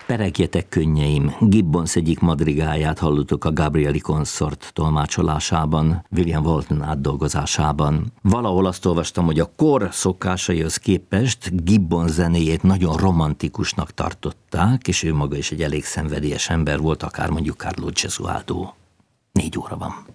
Peregjetek könnyeim, Gibbons egyik madrigáját hallottuk a Gabrieli konszort tolmácsolásában, William Walton átdolgozásában. Valahol azt olvastam, hogy a kor szokásaihoz képest Gibbons zenéjét nagyon romantikusnak tartották, és ő maga is egy elég szenvedélyes ember volt, akár mondjuk Carlo Gesualdo. 4 óra van.